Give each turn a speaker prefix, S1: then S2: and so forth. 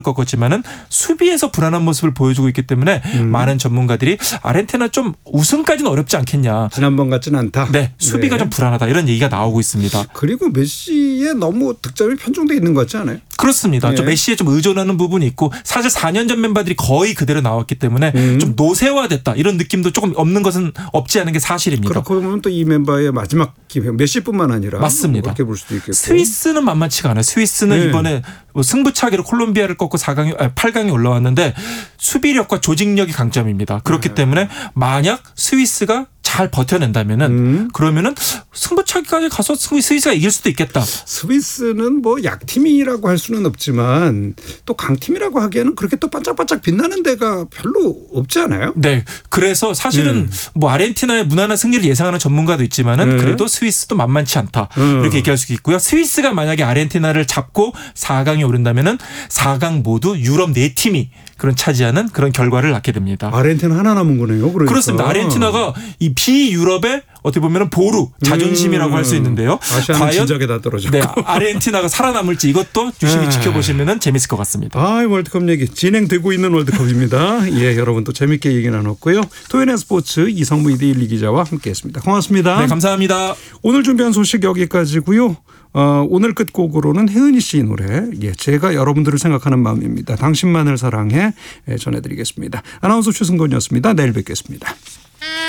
S1: 꺾었지만은 수비에서 불안한 모습을 보여주고 있기 때문에 많은 전문가들이 아르헨티나 좀 우승까지는 어렵지 않겠냐.
S2: 지난번 같지는 않다.
S1: 네, 수비가 좀 불안하다 이런 얘기가 나오고 있습니다.
S2: 그리고 메시에 너무 득점이 편중돼 있는 것 같지 않아요?
S1: 그렇습니다. 좀 메시에 좀 의존하는 부분이 있고 사실 4년 전 멤버들이 거의 그대로 나왔기 때문에 좀 노쇠화됐다 이런 느낌도 조금 없는 것은 없지 않은 게 사실입니다.
S2: 그렇고 보면 또 이 멤버의 마지막 기회 메시뿐만 아니라
S1: 맞습니다.
S2: 그렇게 볼 수도 있겠고.
S1: 스위스는 만만치가 않아요. 스위스는 이번에 승부차기로 콜롬비아를 꺾고 8강에 올라왔는데 수비력과 조직력이 강점입니다. 그렇기 때문에 만약 스위스가 잘 버텨낸다면은 그러면은 승부차기까지 가서 스위스가 이길 수도 있겠다.
S2: 스위스는 뭐 약팀이라고 할 수는 없지만 또 강팀이라고 하기에는 그렇게 또 반짝반짝 빛나는 데가 별로 없지 않아요?
S1: 네. 그래서 사실은 뭐 아르헨티나의 무난한 승리를 예상하는 전문가도 있지만은 그래도 스위스도 만만치 않다. 이렇게 얘기할 수 있고요. 스위스가 만약에 아르헨티나를 잡고 4강에 오른다면은 4강 모두 유럽 4팀이 그런 차지하는 그런 결과를 낳게 됩니다.
S2: 아르헨티나 하나 남은 거네요. 그러니까.
S1: 그렇습니다. 아르헨티나가 이 비유럽의 어떻게 보면 보루 자존심이라고 할 수 있는데요.
S2: 아시아는 진작에 다 떨어졌고.
S1: 네, 아르헨티나가 살아남을지 이것도 유심히 지켜보시면 재밌을 것 같습니다.
S2: 월드컵 얘기 진행되고 있는 월드컵입니다. 예, 여러분 또 재밌게 얘기 나눴고요. 토요일의 스포츠 이성무 이대일리 기자와 함께했습니다. 고맙습니다.
S1: 네, 감사합니다.
S2: 오늘 준비한 소식 여기까지고요. 오늘 끝곡으로는 혜은이 씨 노래 제가 여러분들을 생각하는 마음입니다. 당신만을 사랑해 전해드리겠습니다. 아나운서 최승건이었습니다. 내일 뵙겠습니다.